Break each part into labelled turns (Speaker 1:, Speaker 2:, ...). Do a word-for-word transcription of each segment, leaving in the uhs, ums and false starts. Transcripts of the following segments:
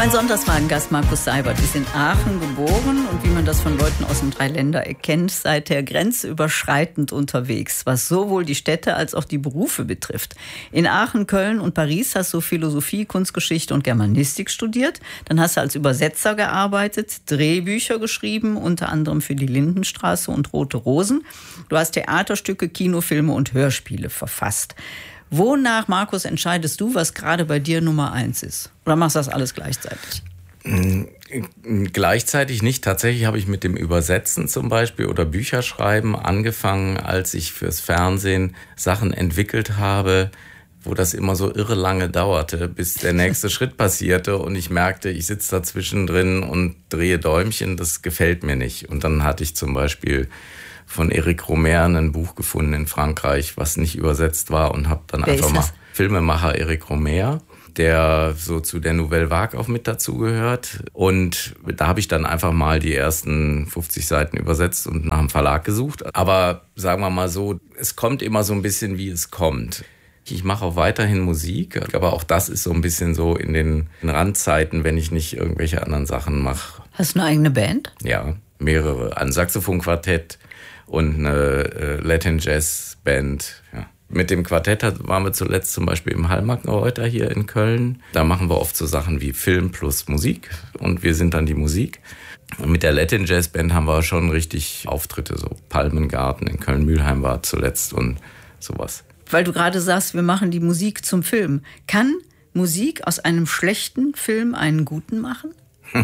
Speaker 1: Mein Sonntagsfragengast Markus Seibert ist in Aachen geboren und wie man das von Leuten aus dem Dreiländereck erkennt, seither grenzüberschreitend unterwegs, was sowohl die Städte als auch die Berufe betrifft. In Aachen, Köln und Paris hast du Philosophie, Kunstgeschichte und Germanistik studiert. Dann hast du als Übersetzer gearbeitet, Drehbücher geschrieben, unter anderem für die Lindenstraße und Rote Rosen. Du hast Theaterstücke, Kinofilme und Hörspiele verfasst. Wonach, Markus, entscheidest du, was gerade bei dir Nummer eins ist? Oder machst du das alles gleichzeitig?
Speaker 2: Gleichzeitig nicht. Tatsächlich habe ich mit dem Übersetzen zum Beispiel oder Bücherschreiben angefangen, als ich fürs Fernsehen Sachen entwickelt habe, wo das immer so irre lange dauerte, bis der nächste Schritt passierte und ich merkte, ich sitze da zwischendrin und drehe Däumchen, das gefällt mir nicht. Und dann hatte ich zum Beispiel von Éric Rohmer ein Buch gefunden in Frankreich, was nicht übersetzt war und habe dann
Speaker 1: Wer
Speaker 2: einfach
Speaker 1: ist
Speaker 2: mal
Speaker 1: das?
Speaker 2: Filmemacher Éric Rohmer, der so zu der Nouvelle Vague auch mit dazugehört. Und da habe ich dann einfach mal die ersten fünfzig Seiten übersetzt und nach einem Verlag gesucht. Aber sagen wir mal so, es kommt immer so ein bisschen, wie es kommt. Ich mache auch weiterhin Musik, aber auch das ist so ein bisschen so in den Randzeiten, wenn ich nicht irgendwelche anderen Sachen mache.
Speaker 1: Hast du eine eigene Band?
Speaker 2: Ja, mehrere. Ein Saxophonquartett und eine äh, Latin Jazz Band. Ja. Mit dem Quartett waren wir zuletzt zum Beispiel im Hallmarkenreuter hier in Köln. Da machen wir oft so Sachen wie Film plus Musik und wir sind dann die Musik. Und mit der Latin Jazz Band haben wir schon richtig Auftritte, so Palmengarten in Köln-Mühlheim war zuletzt und sowas.
Speaker 1: Weil du gerade sagst, wir machen die Musik zum Film. Kann Musik aus einem schlechten Film einen guten machen?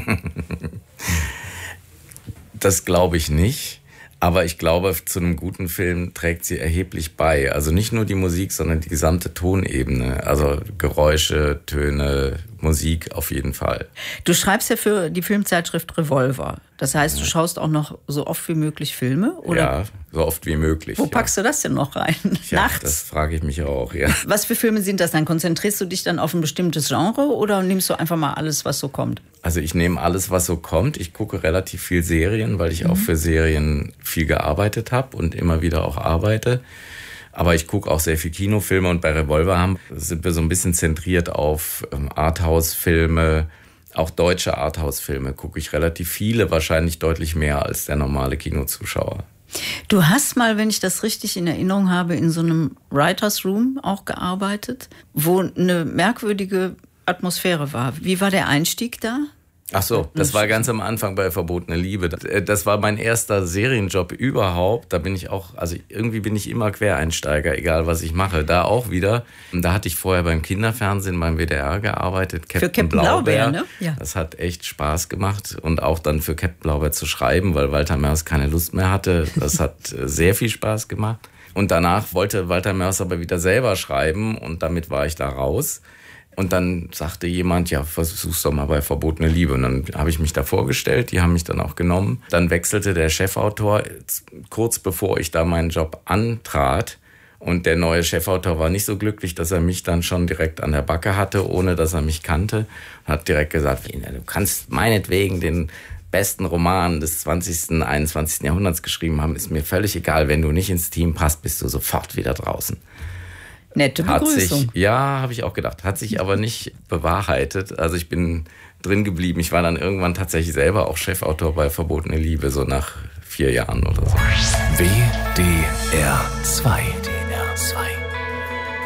Speaker 2: Das glaube ich nicht. Aber ich glaube, zu einem guten Film trägt sie erheblich bei. Also nicht nur die Musik, sondern die gesamte Tonebene. Also Geräusche, Töne, Musik auf jeden Fall.
Speaker 1: Du schreibst ja für die Filmzeitschrift Revolver. Das heißt, du schaust auch noch so oft wie möglich Filme, oder?
Speaker 2: Ja, so oft wie möglich.
Speaker 1: Wo
Speaker 2: ja.
Speaker 1: packst du das denn noch rein?
Speaker 2: Ja,
Speaker 1: Nachts?
Speaker 2: das frage ich mich auch, ja.
Speaker 1: Was für Filme sind das dann? Konzentrierst du dich dann auf ein bestimmtes Genre oder nimmst du einfach mal alles, was so kommt?
Speaker 2: Also ich nehme alles, was so kommt. Ich gucke relativ viel Serien, weil ich mhm. auch für Serien viel gearbeitet habe und immer wieder auch arbeite. Aber ich gucke auch sehr viel Kinofilme und bei Revolver haben, sind wir so ein bisschen zentriert auf ähm, Arthouse-Filme, auch deutsche Arthouse-Filme gucke ich relativ viele, wahrscheinlich deutlich mehr als der normale Kinozuschauer.
Speaker 1: Du hast mal, wenn ich das richtig in Erinnerung habe, in so einem Writers Room auch gearbeitet, wo eine merkwürdige Atmosphäre war. Wie war der Einstieg da?
Speaker 2: Ach so, das war ganz am Anfang bei Verbotene Liebe. Das war mein erster Serienjob überhaupt. Da bin ich auch, also irgendwie bin ich immer Quereinsteiger, egal was ich mache. Da auch wieder. Und da hatte ich vorher beim Kinderfernsehen, beim W D R gearbeitet. Captain
Speaker 1: für Captain Blaubeer,
Speaker 2: Blaubeer,
Speaker 1: ne? Ja.
Speaker 2: Das hat echt Spaß gemacht. Und auch dann für Captain Blaubeer zu schreiben, weil Walter Mörs keine Lust mehr hatte. Das hat sehr viel Spaß gemacht. Und danach wollte Walter Mörs aber wieder selber schreiben und damit war ich da raus. Und dann sagte jemand, ja, versuch's doch mal bei Verbotene Liebe. Und dann habe ich mich da vorgestellt, die haben mich dann auch genommen. Dann wechselte der Chefautor kurz bevor ich da meinen Job antrat. Und der neue Chefautor war nicht so glücklich, dass er mich dann schon direkt an der Backe hatte, ohne dass er mich kannte. Und hat direkt gesagt, du kannst meinetwegen den besten Roman des zwanzigsten, einundzwanzigsten Jahrhunderts geschrieben haben. Ist mir völlig egal, wenn du nicht ins Team passt, bist du sofort wieder draußen.
Speaker 1: Nette Begrüßung.
Speaker 2: Hat sich, ja, habe ich auch gedacht. Hat sich aber nicht bewahrheitet. Also ich bin drin geblieben. Ich war dann irgendwann tatsächlich selber auch Chefautor bei Verbotene Liebe, so nach vier Jahren oder so.
Speaker 3: W D R zwei. W D R zwei.